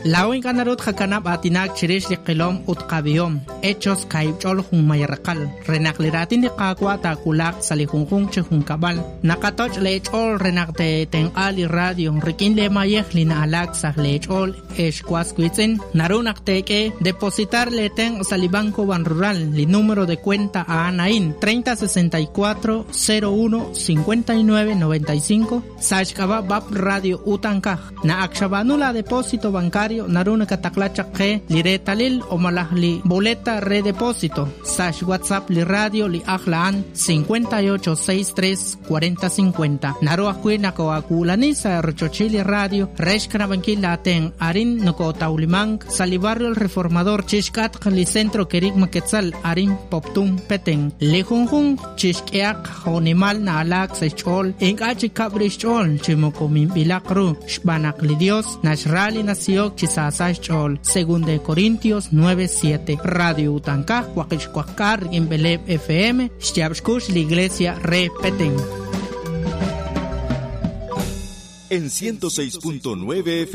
La oin ganarut hakanab atinak chirish liqilom utqabiom hechos kaibchol hun mayarqal renakliratin de qaqwa takulak salihunjun chehun kabal nakatoch lechol renakte tenqali radio rikin le mayeh lina alaksa lechol eshkwasquitzen narunakteke depositar le ten salibanco ban rural li número de cuenta a Anain 3064 01 59 95 Sashkaba Bab Radio Utankaj na akshabanula depósito bancario naruna kataklachaqe li retalil o malahli boleta redepósito sash WhatsApp li radio li ahlaan 5863 4050 naru akwina ko akulani sa rochochili radio reshkana bankila ten arin noko taulimang salibarrio el reformador chishkat li centro kerik maketzal arin poptum peten lejunjun chishkeak honimal na alak sechol engachi kabrichol chimokomin bilakru shbanak li dios nashrali nasiok chisasach chol según de Corintios 9:7 Radio Utankaj Huaquixcuacar en Beleb FM Xtiabshkush la iglesia repeten en 106.9 FM.